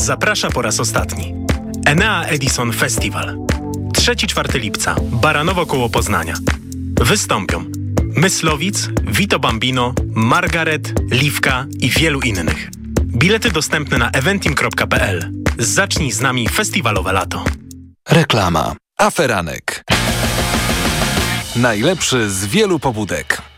zaprasza po raz ostatni. Enea Edison Festival. 3-4 lipca. Baranowo koło Poznania. Wystąpią Myslowic, Vito Bambino, Margaret, Liwka i wielu innych. Bilety dostępne na eventim.pl. Zacznij z nami festiwalowe lato. Reklama. Aferanek. Najlepszy z wielu pobudek.